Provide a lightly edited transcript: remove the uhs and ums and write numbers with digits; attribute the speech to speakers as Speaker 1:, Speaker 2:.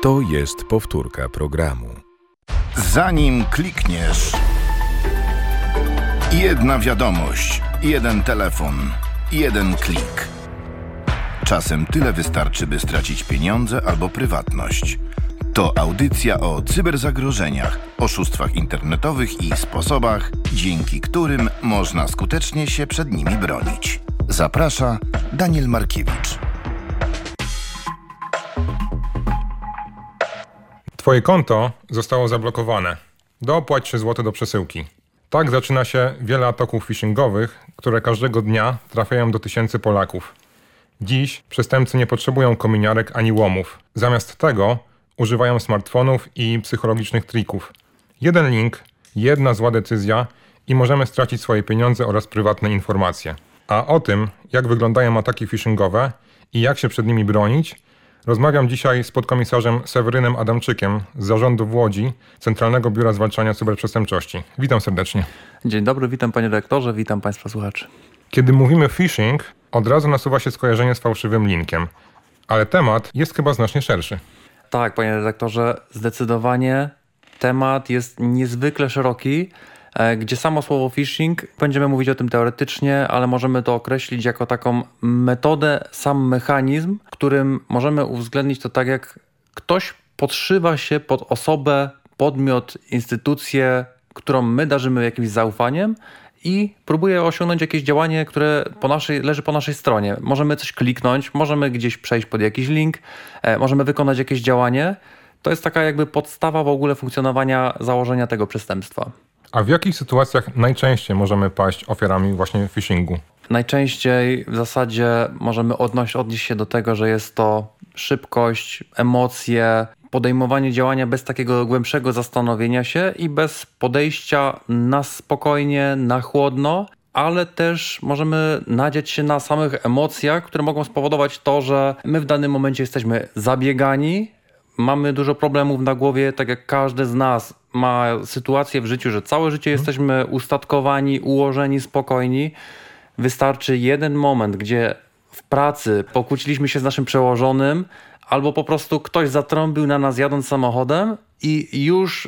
Speaker 1: To jest powtórka programu.
Speaker 2: Zanim klikniesz, jedna wiadomość, jeden telefon, jeden klik. Czasem tyle wystarczy, by stracić pieniądze albo prywatność. To audycja o cyberzagrożeniach, oszustwach internetowych i sposobach, dzięki którym można skutecznie się przed nimi bronić. Zaprasza Daniel Markiewicz.
Speaker 3: Twoje konto zostało zablokowane. Dopłać 3 zł do przesyłki. Tak zaczyna się wiele ataków phishingowych, które każdego dnia trafiają do tysięcy Polaków. Dziś przestępcy nie potrzebują kominiarek ani łomów. Zamiast tego używają smartfonów i psychologicznych trików. Jeden link, jedna zła decyzja i możemy stracić swoje pieniądze oraz prywatne informacje. A o tym, jak wyglądają ataki phishingowe i jak się przed nimi bronić, rozmawiam dzisiaj z podkomisarzem Sewerynem Adamczykiem z Zarządu w Łodzi, Centralnego Biura Zwalczania Cyberprzestępczości. Witam serdecznie.
Speaker 4: Dzień dobry, witam panie dyrektorze, witam państwa słuchaczy.
Speaker 3: Kiedy mówimy phishing, od razu nasuwa się skojarzenie z fałszywym linkiem, ale temat jest chyba znacznie szerszy.
Speaker 4: Tak, panie redaktorze, zdecydowanie temat jest niezwykle szeroki, gdzie samo słowo phishing, będziemy mówić o tym teoretycznie, ale możemy to określić jako taką metodę, sam mechanizm, którym możemy uwzględnić to tak, jak ktoś podszywa się pod osobę, podmiot, instytucję, którą my darzymy jakimś zaufaniem i próbuje osiągnąć jakieś działanie, które leży po naszej stronie. Możemy coś kliknąć, możemy gdzieś przejść pod jakiś link, możemy wykonać jakieś działanie. To jest taka jakby podstawa w ogóle funkcjonowania założenia tego przestępstwa.
Speaker 3: A w jakich sytuacjach najczęściej możemy paść ofiarami właśnie phishingu?
Speaker 4: Najczęściej w zasadzie możemy odnieść się do tego, że jest to szybkość, emocje, podejmowanie działania bez takiego głębszego zastanowienia się i bez podejścia na spokojnie, na chłodno, ale też możemy nadziać się na samych emocjach, które mogą spowodować to, że my w danym momencie jesteśmy zabiegani, mamy dużo problemów na głowie, tak jak każdy z nas ma sytuację w życiu, że całe życie jesteśmy ustatkowani, ułożeni, spokojni. Wystarczy jeden moment, gdzie w pracy pokłóciliśmy się z naszym przełożonym, albo po prostu ktoś zatrąbił na nas jadąc samochodem i już